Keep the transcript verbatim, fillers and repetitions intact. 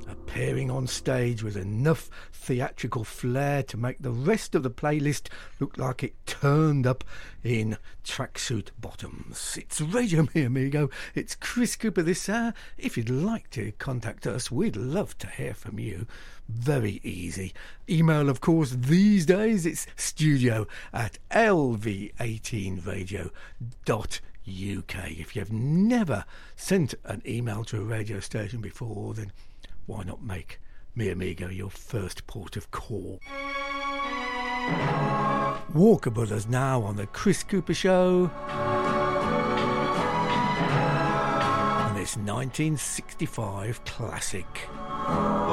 appearing on stage with enough theatrical flair to make the rest of the playlist look like it turned up in tracksuit bottoms. It's Radio Mi Amigo. It's Chris Cooper this hour. If you'd like to contact us, we'd love to hear from you. Very easy. Email, of course, these days. It's studio at l v eighteen radio dot U K. If you've never sent an email to a radio station before, then why not make Mi Amigo your first port of call? Walker Brothers now on the Chris Cooper Show. And this nineteen sixty-five classic.